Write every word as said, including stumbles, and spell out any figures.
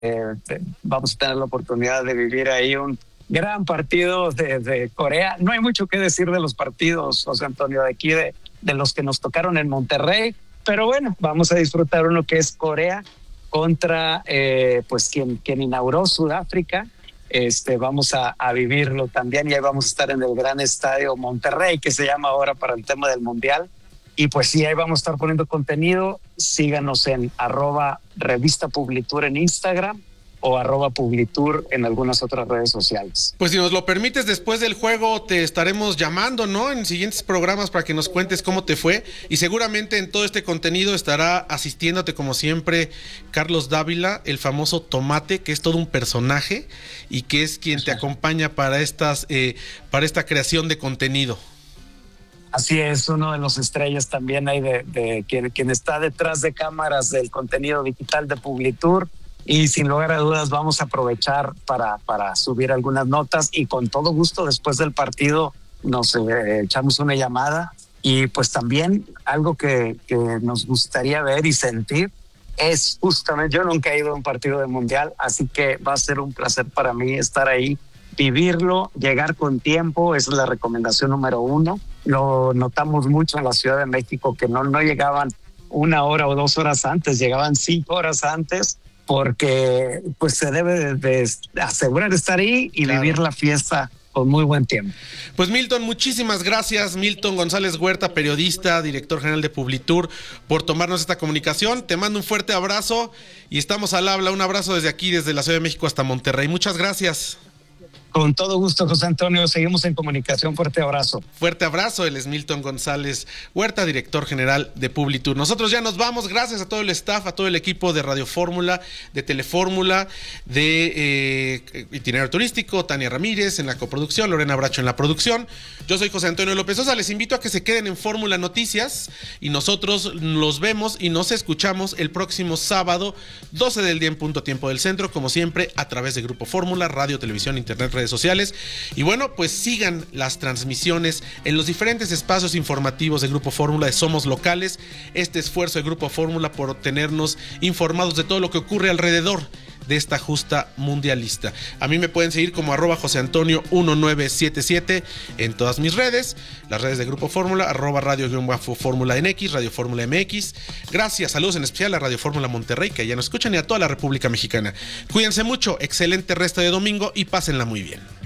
eh, vamos a tener la oportunidad de vivir ahí un gran partido de, de Corea. No hay mucho que decir de los partidos, José Antonio, de aquí, de, de los que nos tocaron en Monterrey, pero bueno, vamos a disfrutar uno que es Corea contra eh, pues quien, quien inauguró Sudáfrica. Este, vamos a, a vivirlo también y ahí vamos a estar en el gran estadio Monterrey, que se llama ahora para el tema del Mundial. Y pues sí, ahí vamos a estar poniendo contenido. Síganos en arroba revista Publitur en Instagram o arroba Publitur en algunas otras redes sociales. Pues si nos lo permites, después del juego te estaremos llamando, ¿no? En siguientes programas para que nos cuentes cómo te fue. Y seguramente en todo este contenido estará asistiéndote, como siempre, Carlos Dávila, el famoso Tomate, que es todo un personaje y que es quien te acompaña para estas, eh, para esta creación de contenido. Así es, uno de los estrellas también hay de, de quien, quien está detrás de cámaras del contenido digital de Publitur. Y sin lugar a dudas vamos a aprovechar para, para subir algunas notas y con todo gusto después del partido nos eh, echamos una llamada. Y pues también algo que, que nos gustaría ver y sentir es justamente, yo nunca he ido a un partido de mundial, así que va a ser un placer para mí estar ahí, vivirlo, llegar con tiempo, esa es la recomendación número uno. Lo notamos mucho en la Ciudad de México, que no, no llegaban una hora o dos horas antes, llegaban cinco horas antes, porque pues se debe de, de asegurar estar ahí y claro, vivir la fiesta con muy buen tiempo. Pues Milton, muchísimas gracias. Milton González Huerta, periodista, director general de Publitur, por tomarnos esta comunicación. Te mando un fuerte abrazo y estamos al habla. Un abrazo desde aquí, desde la Ciudad de México hasta Monterrey. Muchas gracias. Con todo gusto, José Antonio. Seguimos en comunicación. Fuerte abrazo. Fuerte abrazo. Él es Milton González Huerta, director general de Publitur. Nosotros ya nos vamos. Gracias a todo el staff, a todo el equipo de Radio Fórmula, de Telefórmula, de eh, Itinerario Turístico, Tania Ramírez en la coproducción, Lorena Bracho en la producción. Yo soy José Antonio López Sosa. Les invito a que se queden en Fórmula Noticias y nosotros los vemos y nos escuchamos el próximo sábado, doce del día en punto tiempo del centro, como siempre, a través de Grupo Fórmula, radio, televisión, internet, redes sociales. Y bueno, pues sigan las transmisiones en los diferentes espacios informativos de Grupo Fórmula de Somos Locales. Este esfuerzo de Grupo Fórmula por tenernos informados de todo lo que ocurre alrededor de esta justa mundialista. A mí me pueden seguir como arroba José Antonio uno nueve siete siete en todas mis redes, las redes de Grupo Fórmula, arroba Radio Fórmula M X, Radio Fórmula M X. Gracias, saludos en especial a Radio Fórmula Monterrey, que ya nos escuchan, y a toda la República Mexicana. Cuídense mucho, excelente resto de domingo y pásenla muy bien.